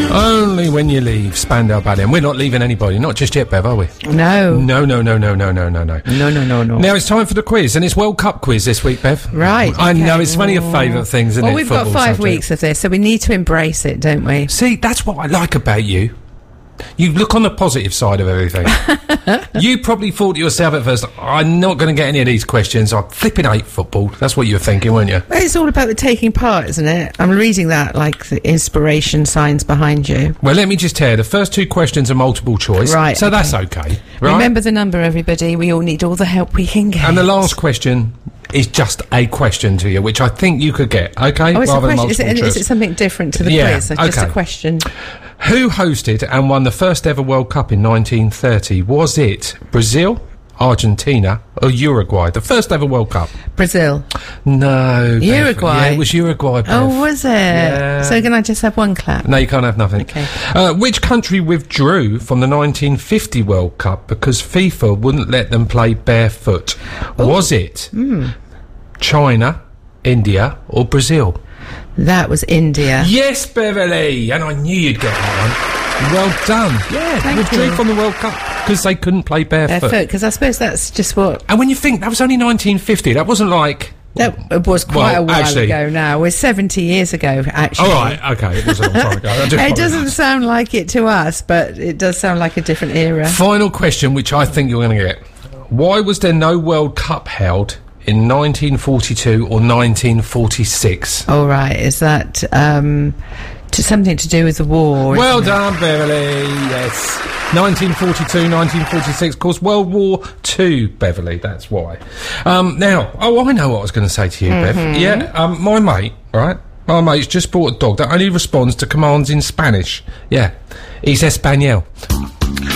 Only when you leave Spandau Ballet. And we're not leaving anybody, not just yet, Bev, are we? No. No. No. Now it's time for the quiz, and it's World Cup quiz this week, Bev. Right. I know, it's one of your favourite things, isn't it? Well, we've got 5 weeks of this, so we need to embrace it, don't we? See, that's what I like about you. You look on the positive side of everything. You probably thought to yourself at first, I'm not going to get any of these questions. I flipping hate football. That's what you were thinking, weren't you? Well, it's all about the taking part, isn't it? I'm reading that, like the inspiration signs behind you. Well, let me just tell you, the first 2 questions are multiple choice. Right, So that's okay. Right? Remember the number, everybody. We all need all the help we can get. And the last question is just a question to you, which I think you could get, okay? Oh, it's Rather a than question. multiple choice. Is it something different to the Yeah, quiz? It's just a okay. question. Who hosted and won the first ever World Cup in 1930? Was it Brazil, Argentina or Uruguay? The first ever World Cup. Brazil. No. Bev. Uruguay? Yeah, it was Uruguay, Bev. Oh, was it? Yeah. So can I just have one clap? No, you can't have nothing. Okay. Which country withdrew from the 1950 World Cup because FIFA wouldn't let them play barefoot? Was it China, India or Brazil? That was India. Yes, Beverly! And I knew you'd get that one. Well done. Yeah, Thank withdrew you. from the World Cup because they couldn't play barefoot. Because I suppose that's just what... And when you think, that was only 1950, that wasn't like... That was quite a while actually- ago now. We're 70 years ago, actually. All right, okay, it was a long time ago. I do It apologise. doesn't sound like it to us, but it does sound like a different era. Final question, which I think you're going to get. Why was there no World Cup held in 1942 or 1946? All right, is that something to do with the war? Well isn't it? done, Beverly. Yes. 1942, 1946. Of course, World War II, Beverly. That's why. Now, I know what I was going to say to you, Bev. Yeah, my mate, right? My mate's just bought a dog that only responds to commands in Spanish. Yeah. He's Espanol.